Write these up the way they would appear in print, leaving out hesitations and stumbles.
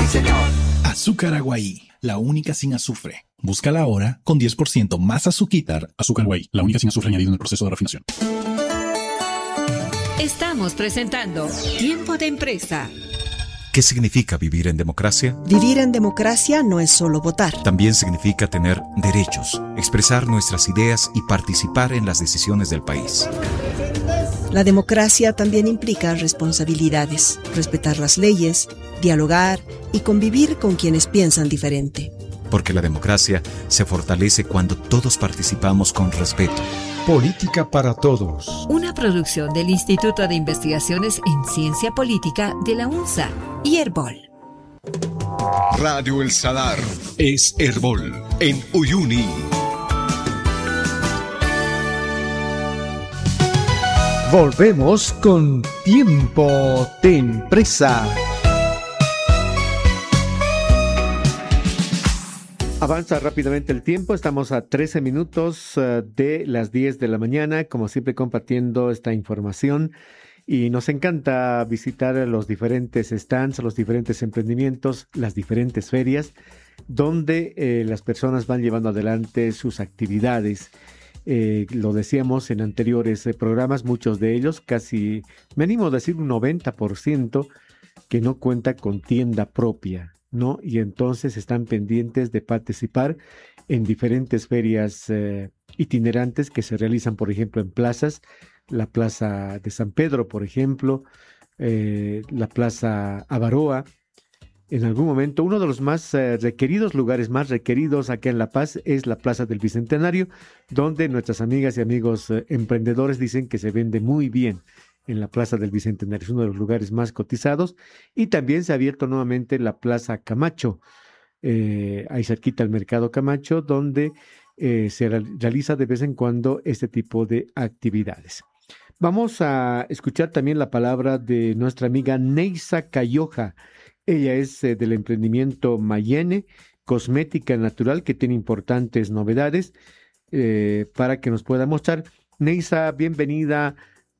señor. Azúcar Aguaí, la única sin azufre. Búscala ahora con 10% más azuquitar. Azúcar Aguaí, la única sin azufre añadido en el proceso de refinación. Estamos presentando Tiempo de Empresa. ¿Qué significa vivir en democracia? Vivir en democracia no es solo votar. También significa tener derechos, expresar nuestras ideas y participar en las decisiones del país. La democracia también implica responsabilidades, respetar las leyes, dialogar y convivir con quienes piensan diferente. Porque la democracia se fortalece cuando todos participamos con respeto. Política para Todos. Una producción del Instituto de Investigaciones en Ciencia Política de la UNSA y Herbol. Radio El Salar es Herbol en Uyuni. Volvemos con Tiempo de Empresa. Avanza rápidamente el tiempo, estamos a 13 minutos de las 10 de la mañana, como siempre compartiendo esta información, y nos encanta visitar los diferentes stands, los diferentes emprendimientos, las diferentes ferias, donde las personas van llevando adelante sus actividades. Lo decíamos en anteriores programas, muchos de ellos, casi, me animo a decir un 90%, que no cuenta con tienda propia, ¿no? Y entonces están pendientes de participar en diferentes ferias itinerantes que se realizan, por ejemplo, en plazas, la Plaza de San Pedro, por ejemplo, la Plaza Avaroa. En algún momento, uno de los más requeridos, lugares más requeridos acá en La Paz es la Plaza del Bicentenario, donde nuestras amigas y amigos emprendedores dicen que se vende muy bien en la Plaza del Bicentenario. Es uno de los lugares más cotizados. Y también se ha abierto nuevamente la Plaza Camacho, ahí cerquita al Mercado Camacho, donde se realiza de vez en cuando este tipo de actividades. Vamos a escuchar también la palabra de nuestra amiga Neisa Cayoja. Ella es del emprendimiento Mayene, cosmética natural, que tiene importantes novedades para que nos pueda mostrar. Neisa, bienvenida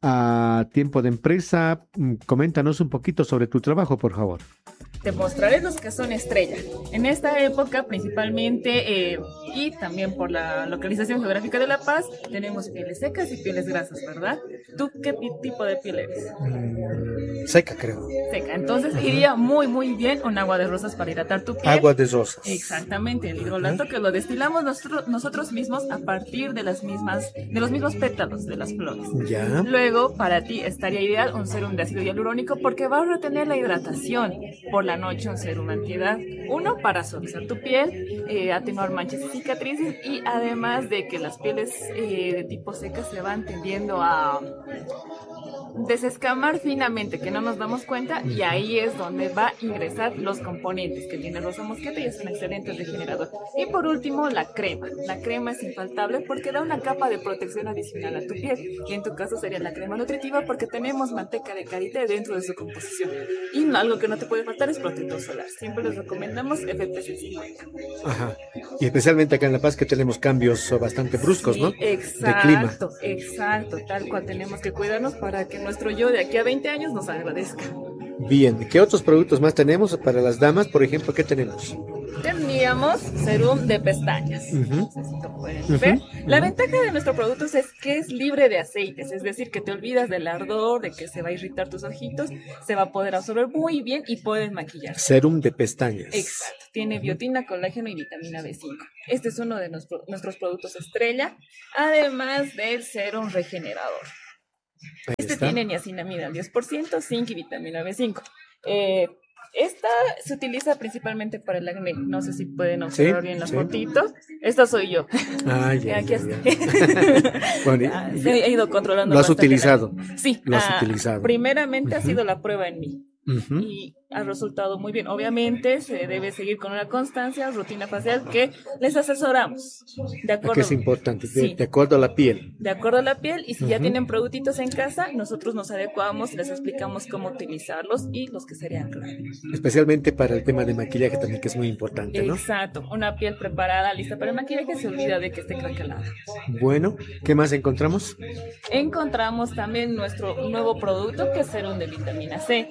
a Tiempo de Empresa. Coméntanos un poquito sobre tu trabajo, por favor. Te mostraré los que son estrella. En esta época, principalmente, y también por la localización geográfica de La Paz, tenemos pieles secas y pieles grasas, ¿verdad? ¿Tú qué tipo de piel eres? Seca, creo. Seca. Entonces iría muy, muy bien un agua de rosas para hidratar tu piel. Agua de rosas. Exactamente. El hidrolato que lo destilamos nosotros mismos a partir de los mismos pétalos de las flores. Ya. Luego, para ti estaría ideal un sérum de ácido hialurónico porque va a retener la hidratación. Por la noche un sérum antiedad. Uno, para suavizar tu piel, atenuar manchas y cicatrices, y además de que las pieles de tipo seca se van tendiendo a desescamar finamente, que no nos damos cuenta, y ahí es donde va a ingresar los componentes que tiene Rosa Mosqueta y es un excelente regenerador. Y por último, la crema. La crema es infaltable porque da una capa de protección adicional a tu piel, y en tu caso sería la crema nutritiva porque tenemos manteca de karité dentro de su composición. Y algo que no te puede faltar es protector solar. Siempre les recomendamos FPC 50. Ajá. Y especialmente acá en La Paz, que tenemos cambios bastante bruscos, sí, ¿no? Exacto, de clima. Exacto, tal cual tenemos que cuidarnos para que nuestro yo de aquí a 20 años nos agradezca. Bien, ¿qué otros productos más tenemos para las damas? Por ejemplo, ¿qué tenemos? Teníamos serum de pestañas. No sé si lo pueden ver. La ventaja de nuestro producto es que es libre de aceites, es decir, que te olvidas del ardor, de que se va a irritar tus ojitos, se va a poder absorber muy bien y puedes maquillar. Serum de pestañas. Exacto. Tiene biotina, colágeno y vitamina B5. Este es uno de nuestros productos estrella, además del serum regenerador. Este tiene niacinamida al 10%, zinc y vitamina B5. Esta se utiliza principalmente para el acné. No sé si pueden observar bien la fotito. Esta soy yo. Aquí está. Bueno, he ido controlando. ¿Lo has utilizado? Sí. Lo has utilizado. Primeramente ha sido la prueba en mí. Y ha resultado muy bien. Obviamente se debe seguir con una constancia, rutina facial que les asesoramos. De acuerdo. Que es importante, de acuerdo a la piel. De acuerdo a la piel, y si ya tienen productitos en casa, nosotros nos adecuamos, les explicamos cómo utilizarlos y los que serían claros. Especialmente para el tema de maquillaje también, que es muy importante, ¿no? Exacto, una piel preparada, lista para el maquillaje, se olvida de que esté craquelada. Bueno, ¿qué más encontramos? Encontramos también nuestro nuevo producto, que es serum de vitamina C.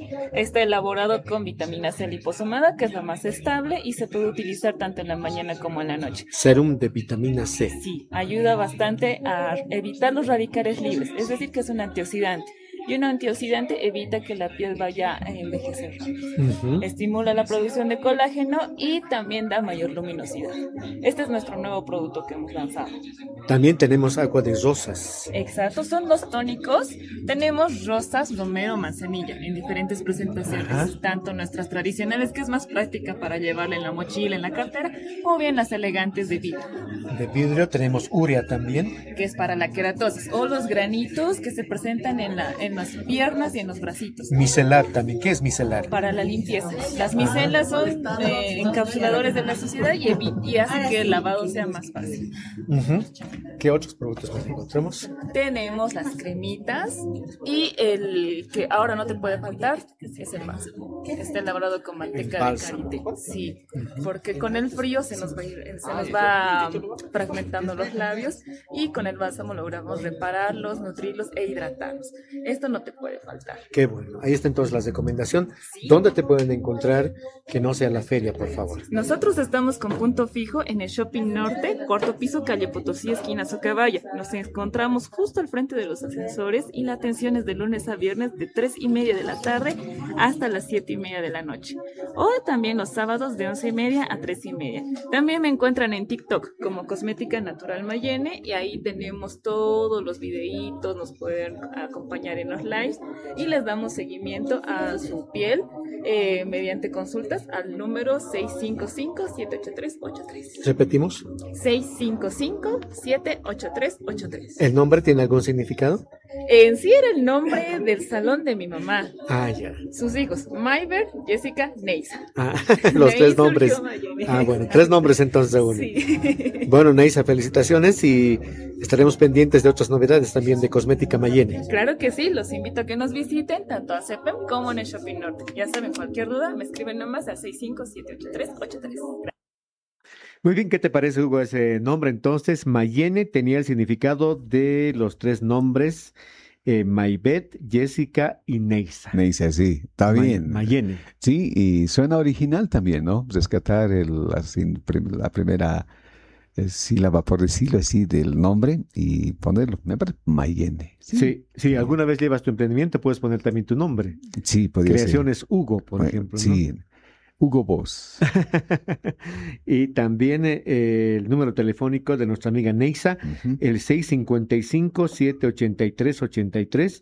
Está elaborado con vitamina C liposomada, que es la más estable y se puede utilizar tanto en la mañana como en la noche. Serum de vitamina C. Sí, ayuda bastante a evitar los radicales libres, es decir, que es un antioxidante. Y un antioxidante evita que la piel vaya a envejecer. Estimula la producción de colágeno y también da mayor luminosidad. Este es nuestro nuevo producto que hemos lanzado. También tenemos agua de rosas. Exacto, son los tónicos. Tenemos rosas, romero, manzanilla en diferentes presentaciones. Tanto nuestras tradicionales, que es más práctica para llevarla en la mochila, en la cartera, o bien las elegantes de vidrio. De vidrio tenemos urea también, que es para la queratosis, o los granitos que se presentan en las piernas y en los bracitos. Micelar también. ¿Qué es micelar? Para la limpieza. Las micelas son encapsuladores de la suciedad y hacen que el lavado sea más fácil. ¿Qué otros productos más encontramos? Tenemos las cremitas y el que ahora no te puede faltar es el bálsamo. Está elaborado con manteca de karité. Sí, porque con el frío se nos va fragmentando los labios y con el bálsamo logramos repararlos, nutrirlos e hidratarlos. Esto no te puede faltar. Qué bueno. Ahí está entonces la recomendación. Sí. ¿Dónde te pueden encontrar que no sea la feria, por favor? Nosotros estamos con punto fijo en el Shopping Norte, cuarto piso, calle Potosí, esquina Socavalla. Nos encontramos justo al frente de los ascensores y la atención es de lunes a viernes de 3:30 de la tarde hasta las 7:30 de la noche. O también los sábados de 11:30 a 3:30. También me encuentran en TikTok como Cosmética Natural Mayenne y ahí tenemos todos los videitos, nos pueden acompañar en los lives y les damos seguimiento a su piel mediante consultas al número 655-783-83. ¿Repetimos? 655-783-83. ¿El nombre tiene algún significado? En sí era el nombre del salón de mi mamá. Ah, ya. Sus hijos, Mayber, Jessica, Neisa. Los tres nombres. Bueno, 3 nombres entonces de uno. Sí. Bueno, Neisa, felicitaciones y estaremos pendientes de otras novedades también de Cosmética Mayenne. Claro que sí, los invito a que nos visiten tanto a CEPEM como en el Shopping Norte. Ya saben, cualquier duda me escriben nomás al 6578383. Muy bien, ¿qué te parece, Hugo, ese nombre? Entonces, Mayenne tenía el significado de los 3 nombres, Maybet, Jessica y Neisa. Neisa, sí, está bien. Mayenne. Sí, y suena original también, ¿no? Rescatar la primera sílaba, por decirlo así, del nombre y ponerlo, me parece, Mayenne. Sí, alguna vez llevas tu emprendimiento, puedes poner también tu nombre. Sí, podría ser. Creaciones Hugo, por ejemplo, ¿no? Sí, Hugo Boss. Y también el número telefónico de nuestra amiga Neisa, el 655-783-83,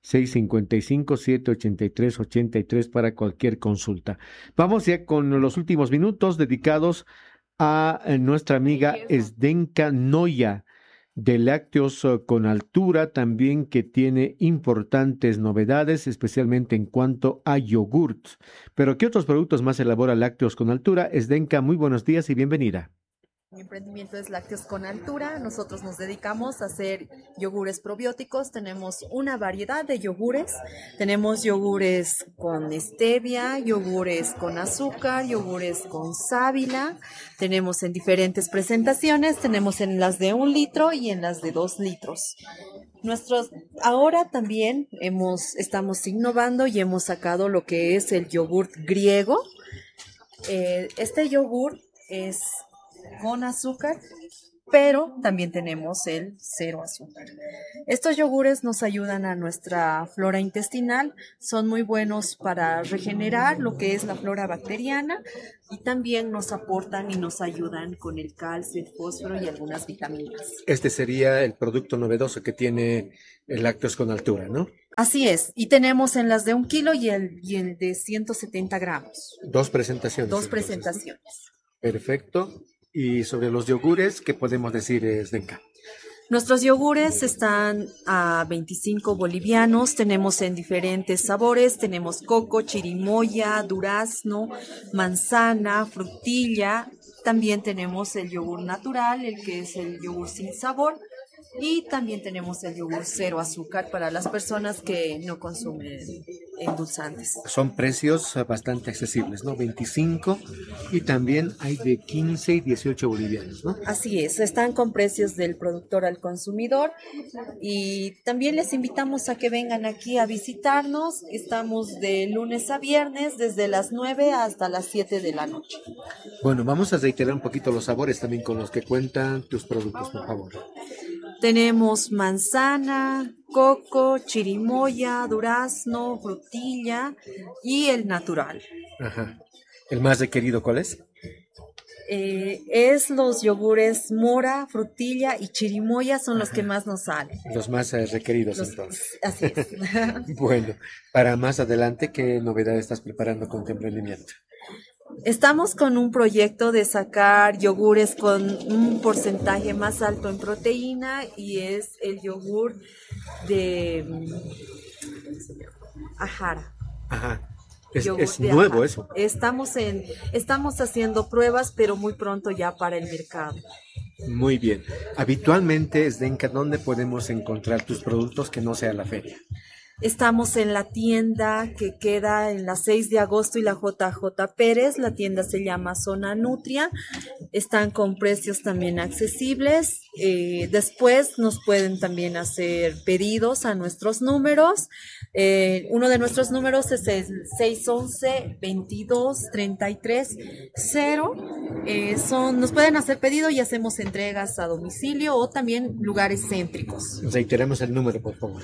655-783-83 para cualquier consulta. Vamos ya con los últimos minutos dedicados a nuestra amiga Zdenka Noya, de Lácteos con Altura, también, que tiene importantes novedades, especialmente en cuanto a yogurt. Pero ¿qué otros productos más elabora Lácteos con Altura? Zdenka, muy buenos días y bienvenida. Mi emprendimiento es Lácteos con Altura. Nosotros nos dedicamos a hacer yogures probióticos. Tenemos una variedad de yogures. Tenemos yogures con stevia, yogures con azúcar, yogures con sábila. Tenemos en diferentes presentaciones. Tenemos en las de 1 litro y en las de 2 litros. Ahora también estamos innovando y hemos sacado lo que es el yogurt griego. Este yogur es con azúcar, pero también tenemos el 0 azúcar. Estos yogures nos ayudan a nuestra flora intestinal, son muy buenos para regenerar lo que es la flora bacteriana y también nos aportan y nos ayudan con el calcio, el fósforo y algunas vitaminas. Este sería el producto novedoso que tiene el Lácteos con Altura, ¿no? Así es, y tenemos en las de 1 kilo y el de 170 gramos. 2 presentaciones. 2 presentaciones. Perfecto. Y sobre los yogures, ¿qué podemos decir, Zdenka? Nuestros yogures están a 25 bolivianos, tenemos en diferentes sabores, tenemos coco, chirimoya, durazno, manzana, frutilla, también tenemos el yogur natural, el que es el yogur sin sabor, y también tenemos el yogur cero azúcar para las personas que no consumen endulzantes. Son precios bastante accesibles, ¿no? 25 y también hay de 15 y 18 bolivianos, ¿no? Así es, están con precios del productor al consumidor y también les invitamos a que vengan aquí a visitarnos. Estamos de lunes a viernes desde las 9 hasta las 7 de la noche. Bueno, vamos a reiterar un poquito los sabores también con los que cuentan tus productos, por favor. Tenemos manzana, coco, chirimoya, durazno, frutilla y el natural. Ajá. ¿El más requerido cuál es? Es los yogures mora, frutilla y chirimoya son los que más nos salen. Los más requeridos entonces. Así es. Bueno, para más adelante, ¿qué novedad estás preparando con tu emprendimiento? Estamos con un proyecto de sacar yogures con un porcentaje más alto en proteína y es el yogur de Ajara. Ajá. Es nuevo Ajara. eso. Estamos haciendo pruebas, pero muy pronto ya para el mercado. Muy bien. Habitualmente, Zdenka, ¿dónde podemos encontrar tus productos que no sea la feria? Estamos en la tienda que queda en la 6 de agosto y la JJ Pérez. La tienda se llama Zona Nutria. Están con precios también accesibles. Después nos pueden también hacer pedidos a nuestros números. Uno de nuestros números es el 611-22-33-0. Nos pueden hacer pedido y hacemos entregas a domicilio o también lugares céntricos. Reiteremos el número, por favor.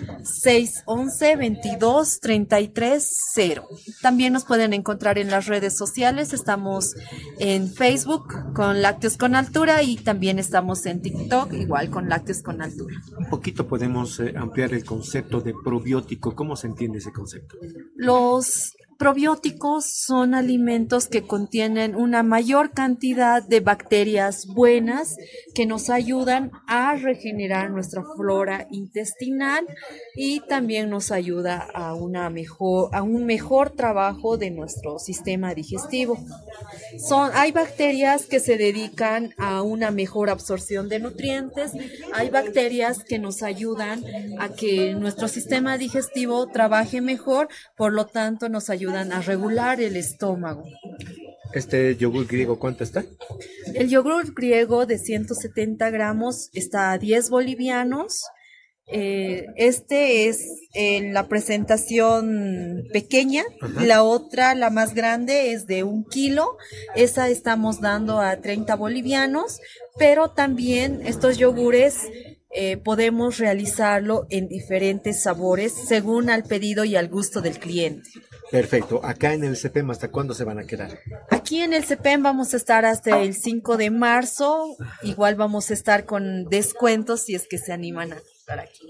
611-22-33-0. También nos pueden encontrar en las redes sociales. Estamos en Facebook con Lácteos con Altura y también estamos en TikTok igual con Lácteos con Altura. Un poquito podemos ampliar el concepto de probiótico. ¿Cómo se entiende ese concepto? Los probióticos son alimentos que contienen una mayor cantidad de bacterias buenas que nos ayudan a regenerar nuestra flora intestinal y también nos ayuda a un mejor trabajo de nuestro sistema digestivo. Hay bacterias que se dedican a una mejor absorción de nutrientes, hay bacterias que nos ayudan a que nuestro sistema digestivo trabaje mejor, por lo tanto nos ayudan a regular el estómago. ¿Este yogur griego cuánto está? El yogur griego de 170 gramos está a 10 bolivianos. Este es en la presentación pequeña. Ajá. La otra, la más grande, es de 1 kilo. Esa estamos dando a 30 bolivianos, pero también estos yogures podemos realizarlo en diferentes sabores según al pedido y al gusto del cliente. Perfecto. Acá en el CEPEM, ¿hasta cuándo se van a quedar? Aquí en el CEPEM vamos a estar hasta el 5 de marzo. Igual vamos a estar con descuentos si es que se animan a estar aquí.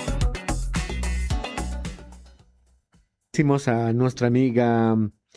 Decimos a nuestra amiga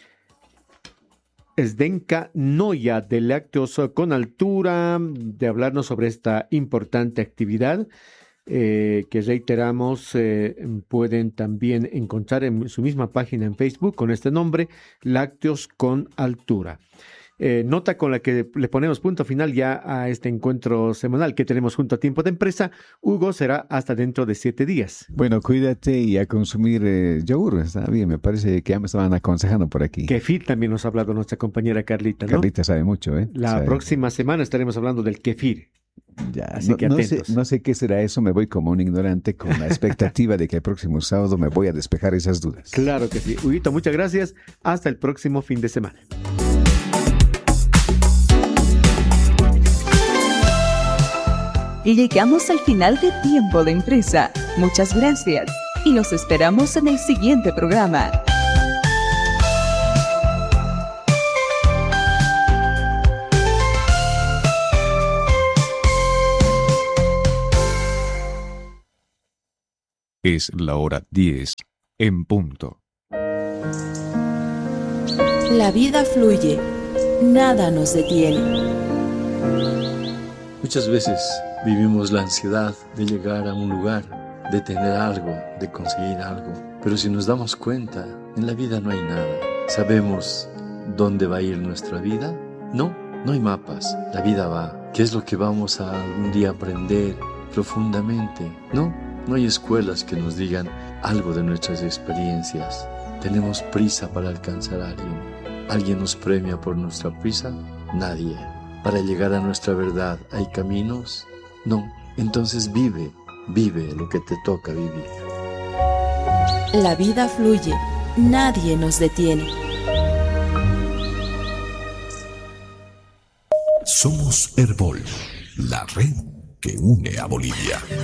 Zdenka Noya de Lácteos con Altura de hablarnos sobre esta importante actividad. Que reiteramos, pueden también encontrar en su misma página en Facebook con este nombre, Lácteos con Altura. Nota con la que le ponemos punto final ya a este encuentro semanal que tenemos junto a Tiempo de Empresa. Hugo, será hasta dentro de 7 días. Bueno, cuídate y a consumir yogur, está bien, me parece que ya me estaban aconsejando por aquí. Kefir también nos ha hablado nuestra compañera Carlita, ¿no? Carlita sabe mucho, ¿eh? La próxima semana estaremos hablando del kefir. Ya, así que no sé qué será eso, me voy como un ignorante con la expectativa de que el próximo sábado me voy a despejar esas dudas. Claro que sí. Huguito, muchas gracias. Hasta el próximo fin de semana. Y llegamos al final de Tiempo de Empresa. Muchas gracias y los esperamos en el siguiente programa. Es la hora 10 en punto. La vida fluye, nada nos detiene. Muchas veces vivimos la ansiedad de llegar a un lugar, de tener algo, de conseguir algo. Pero si nos damos cuenta, en la vida no hay nada. ¿Sabemos dónde va a ir nuestra vida? No hay mapas. La vida va. ¿Qué es lo que vamos a algún día aprender? profundamente. No hay escuelas que nos digan algo de nuestras experiencias. Tenemos prisa para alcanzar a alguien. ¿Alguien nos premia por nuestra prisa? Nadie. ¿Para llegar a nuestra verdad hay caminos? No. Entonces vive lo que te toca vivir. La vida fluye, nadie nos detiene. Somos Herbol, la red que une a Bolivia.